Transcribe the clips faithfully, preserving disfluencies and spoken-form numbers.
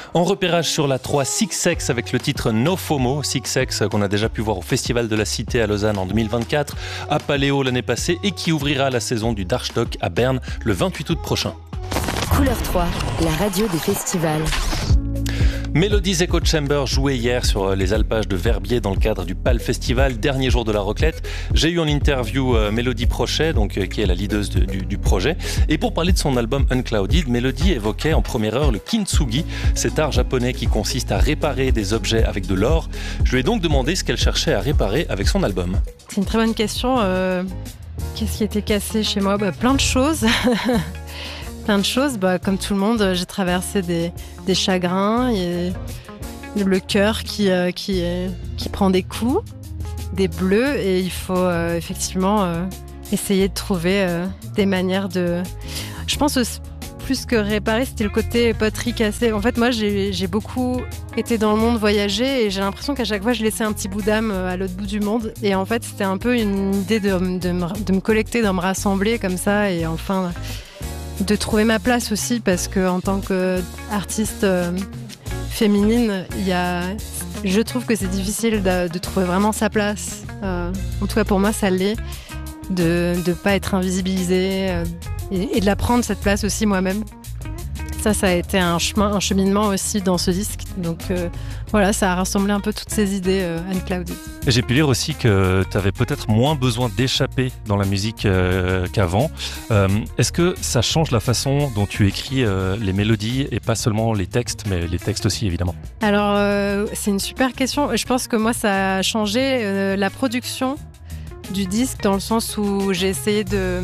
En repérage sur la trois, Sixx avec le titre No FOMO. Sixx qu'on a déjà pu voir au Festival de la Cité à Lausanne en deux mille vingt-quatre, à Paléo l'année passée et qui ouvrira la saison du Darkstock à Berne le vingt-huit août prochain. Couleur trois, la radio des festivals. Melodies Echo Chamber joué hier sur les alpages de Verbier dans le cadre du P A L Festival, dernier jour de la raclette. J'ai eu en interview euh, Mélodie Prochet, donc, euh, qui est la leaduse de, du, du projet. Et pour parler de son album Unclouded, Mélodie évoquait en première heure le kintsugi, cet art japonais qui consiste à réparer des objets avec de l'or. Je lui ai donc demandé ce qu'elle cherchait à réparer avec son album. C'est une très bonne question. Euh, qu'est-ce qui était cassé chez moi ? bah, Plein de choses. Plein de choses, bah, comme tout le monde, j'ai traversé des, des chagrins, et le cœur qui, euh, qui, euh, qui prend des coups, des bleus, et il faut euh, effectivement euh, essayer de trouver euh, des manières de... Je pense que plus que réparer, c'était le côté poterie cassée. En fait, moi, j'ai, j'ai beaucoup été dans le monde, voyager, et j'ai l'impression qu'à chaque fois, je laissais un petit bout d'âme à l'autre bout du monde. Et en fait, c'était un peu une idée de, de, me, de me collecter, de me rassembler comme ça, et enfin... de trouver ma place aussi, parce qu'en tant qu'artiste euh, féminine, y a, je trouve que c'est difficile de, de trouver vraiment sa place. Euh, en tout cas, pour moi, ça l'est, de ne pas être invisibilisée euh, et, et de la prendre, cette place aussi moi-même. Ça, ça a été un chemin, un cheminement aussi dans ce disque. Donc euh, voilà, ça a rassemblé un peu toutes ces idées euh, Unclouded. Et j'ai pu lire aussi que tu avais peut-être moins besoin d'échapper dans la musique euh, qu'avant. Euh, est-ce que ça change la façon dont tu écris euh, les mélodies et pas seulement les textes, mais les textes aussi évidemment ? Alors, euh, c'est une super question. Je pense que moi, ça a changé euh, la production du disque, dans le sens où j'ai essayé de,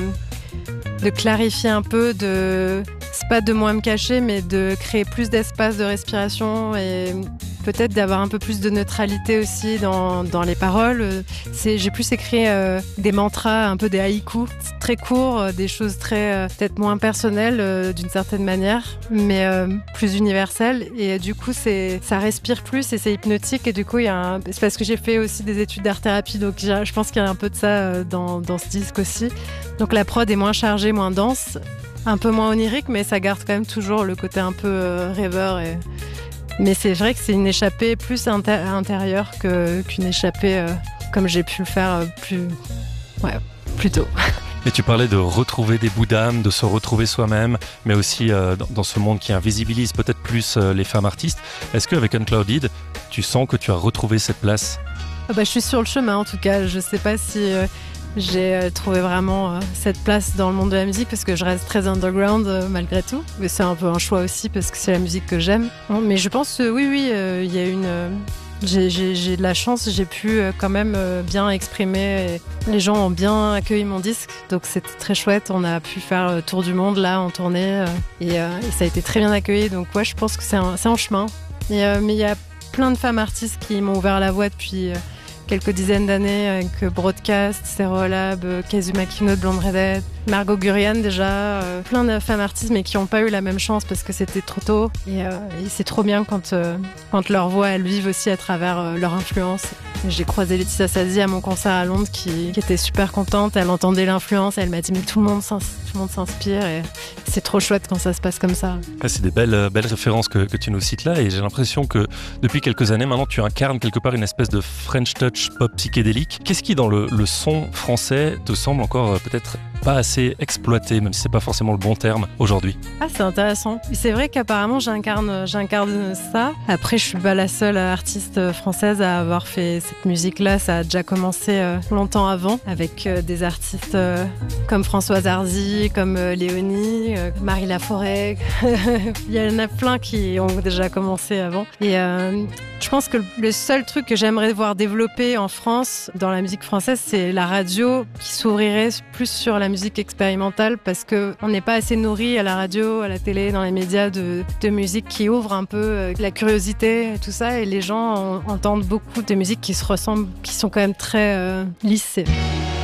de clarifier un peu, de... c'est pas de moins me cacher, mais de créer plus d'espace de respiration et peut-être d'avoir un peu plus de neutralité aussi dans, dans les paroles. C'est, j'ai plus écrit euh, des mantras, un peu des haïkus, très courts, euh, des choses très euh, peut-être moins personnelles euh, d'une certaine manière, mais euh, plus universelles. Et du coup, c'est, ça respire plus et c'est hypnotique. Et du coup, il y a un... c'est parce que j'ai fait aussi des études d'art-thérapie, donc je pense qu'il y a un peu de ça euh, dans, dans ce disque aussi. Donc la prod est moins chargée, moins dense. Un peu moins onirique, mais ça garde quand même toujours le côté un peu euh, rêveur. Et... Mais c'est vrai que c'est une échappée plus inter- intérieure que, qu'une échappée euh, comme j'ai pu le faire euh, plus... Ouais, plus tôt. Et tu parlais de retrouver des bouts d'âme, de se retrouver soi-même, mais aussi euh, dans, dans ce monde qui invisibilise peut-être plus euh, les femmes artistes. Est-ce qu'avec Unclouded, tu sens que tu as retrouvé cette place ? ah bah, je suis sur le chemin en tout cas. Je sais pas si... Euh... J'ai trouvé vraiment cette place dans le monde de la musique parce que je reste très underground malgré tout. Mais c'est un peu un choix aussi parce que c'est la musique que j'aime. Mais je pense que oui, oui, il y a une... J'ai, j'ai, j'ai de la chance, j'ai pu quand même bien exprimer. Les gens ont bien accueilli mon disque, donc c'était très chouette. On a pu faire le tour du monde là en tournée et, et ça a été très bien accueilli. Donc ouais, je pense que c'est, un, c'est en chemin. Et, mais il y a plein de femmes artistes qui m'ont ouvert la voie depuis... quelques dizaines d'années avec Broadcast, Stereolab, Kazuma Kino de Blonde Redhead, Margot Gurian déjà, euh, plein de femmes artistes mais qui n'ont pas eu la même chance parce que c'était trop tôt. Et, euh, et c'est trop bien quand, euh, quand leur voix, elles vivent aussi à travers euh, leur influence. J'ai croisé Laetitia Sasi à mon concert à Londres qui, qui était super contente, elle entendait l'influence, elle m'a dit mais tout le monde, tout le monde s'inspire et c'est trop chouette quand ça se passe comme ça. Ah, c'est des belles, belles références que, que tu nous cites là et j'ai l'impression que depuis quelques années maintenant tu incarnes quelque part une espèce de French touch pop psychédélique. Qu'est-ce qui dans le, le son français te semble encore euh, peut-être pas assez exploité, même si c'est pas forcément le bon terme aujourd'hui? Ah, c'est intéressant. C'est vrai qu'apparemment j'incarne, j'incarne ça. Après, je suis pas la seule artiste française à avoir fait cette musique-là. Ça a déjà commencé euh, longtemps avant, avec euh, des artistes euh, comme Françoise Hardy, comme euh, Léonie, euh, Marie Laforêt. Il y en a plein qui ont déjà commencé avant. Et euh, je pense que le seul truc que j'aimerais voir développer en France, dans la musique française, c'est la radio qui s'ouvrirait plus sur la musique expérimentale parce qu'on n'est pas assez nourri à la radio, à la télé, dans les médias de, de musique qui ouvre un peu euh, la curiosité et tout ça. Et les gens en, entendent beaucoup de musiques qui se ressemblent, qui sont quand même très euh, lisses.